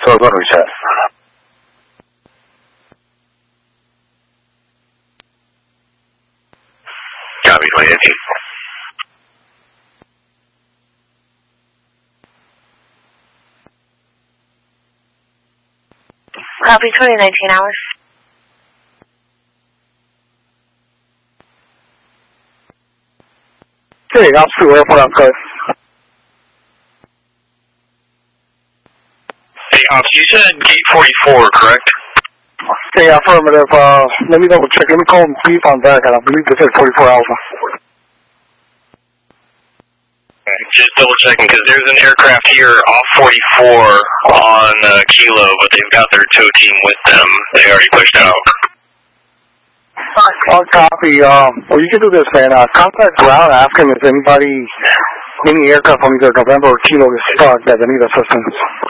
So we're going to reset. Copy, 2019. Copy, 2019 hours. Okay, Osprey Airport outside. Hey, Ops, you said gate 44, correct? Okay, affirmative. Let me double check. Let me call them brief on that, and I believe they said 44 Alpha. Just double checking, because there's an aircraft here off 44 on Kilo, but they've got their tow team with them. They already pushed out. Copy. Well, you can do this, man. Contact ground, ask him if any aircraft from either November or Kilo is stuck that they need assistance.